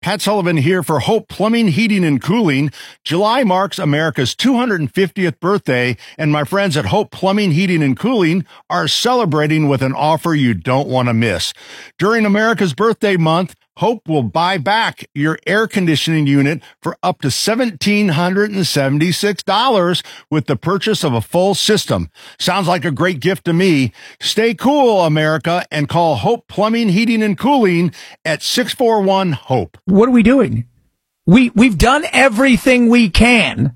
Pat Sullivan here for Hope Plumbing, Heating, and Cooling. July marks America's 250th birthday, and my friends at Hope Plumbing, Heating, and Cooling are celebrating with an offer you don't want to miss. During America's birthday month, Hope will buy back your air conditioning unit for up to $1,776 with the purchase of a full system. Sounds like a great gift to me. Stay cool, America, and call Hope Plumbing, Heating, and Cooling at 641-HOPE. What are we doing? We've done everything we can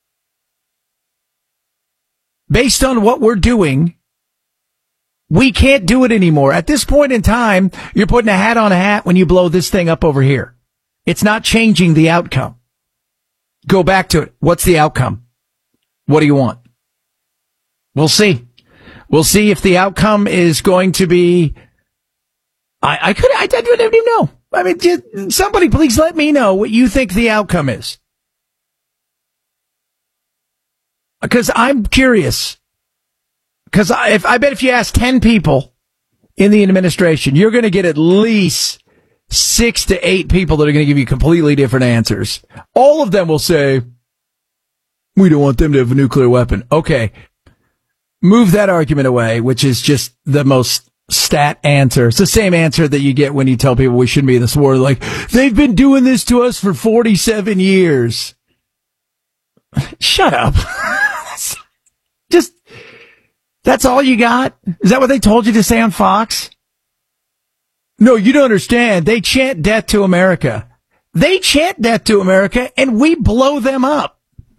based on what we're doing. We can't do it anymore. At this point in time, you're putting a hat on a hat when you blow this thing up over here. It's not changing the outcome. Go back to it. What's the outcome? What do you want? We'll see. We'll see if the outcome is going to be... I don't even know. I mean, somebody please let me know what you think the outcome is. Because I'm curious. Because I bet if you ask 10 people in the administration, you're going to get at least 6 to 8 people that are going to give you completely different answers. All of them will say, we don't want them to have a nuclear weapon. Okay. Move that argument away, which is just the most stat answer. It's the same answer that you get when you tell people we shouldn't be in this war. Like, they've been doing this to us for 47 years. Shut up. That's all you got? Is that what they told you to say on Fox? No, you don't understand. They chant death to America. They chant death to America, and we blow them up.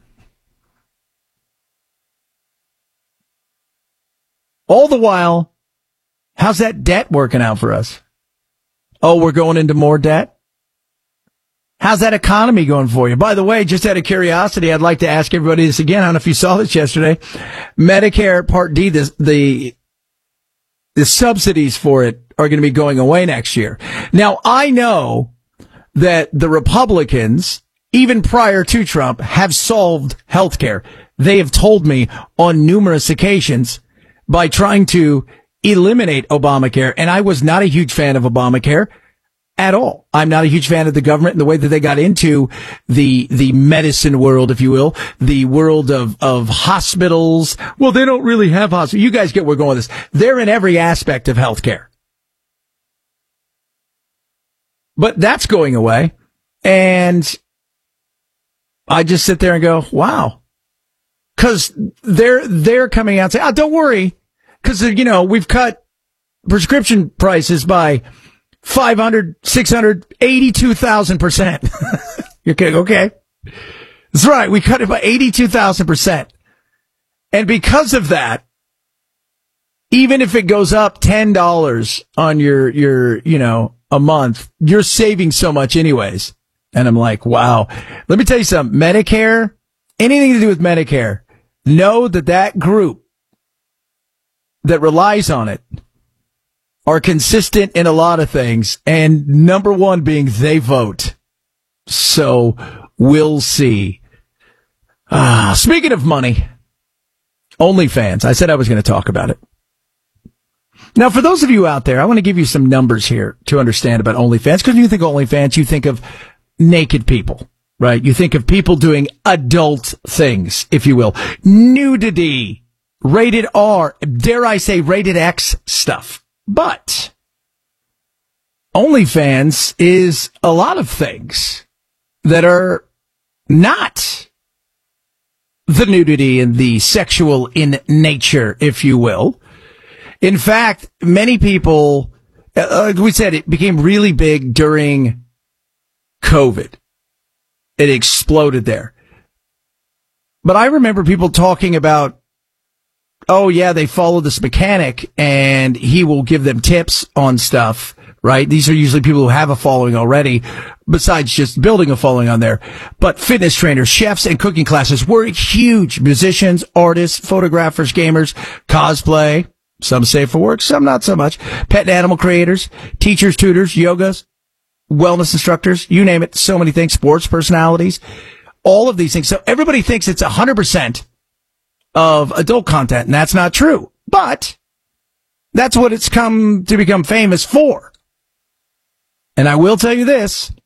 All the while, how's that debt working out for us? Oh, we're going into more debt? How's that economy going for you? By the way, just out of curiosity, I'd like to ask everybody this again. I don't know if you saw this yesterday. Medicare Part D, the subsidies for it are going to be going away next year. Now, I know that the Republicans, even prior to Trump, have solved healthcare. They have told me on numerous occasions by trying to eliminate Obamacare, and I was not a huge fan of Obamacare at all. I'm not a huge fan of the government and the way that they got into the medicine world, if you will, the world of hospitals. Well, they don't really have hospitals. You guys get where we're going with this. They're in every aspect of healthcare. But that's going away. And I just sit there and go, wow. Cause they're coming out and saying, oh, don't worry. Cause, we've cut prescription prices by 500, 600, 82,000%. You're kidding. Okay. That's right. We cut it by 82,000%. And because of that, even if it goes up $10 on your, a month, you're saving so much anyways. And I'm like, wow. Let me tell you something. Medicare, anything to do with Medicare, know that group that relies on it are consistent in a lot of things, and number one being they vote. So we'll see. Speaking of money, OnlyFans. I said I was going to talk about it. Now, for those of you out there, I want to give you some numbers here to understand about OnlyFans, because when you think OnlyFans, you think of naked people, right? You think of people doing adult things, if you will. Nudity, rated R, dare I say rated X stuff. But OnlyFans is a lot of things that are not the nudity and the sexual in nature, if you will. In fact, many people, like we said, it became really big during COVID. It exploded there. But I remember people talking about, oh, yeah, they follow this mechanic and he will give them tips on stuff, right? These are usually people who have a following already, besides just building a following on there. But fitness trainers, chefs, and cooking classes were huge. Musicians, artists, photographers, gamers, cosplay, some safe for work, some not so much. Pet and animal creators, teachers, tutors, yogas, wellness instructors, you name it, so many things, sports personalities, all of these things. So everybody thinks it's 100% of adult content, and that's not true. But that's what it's come to become famous for. And I will tell you this,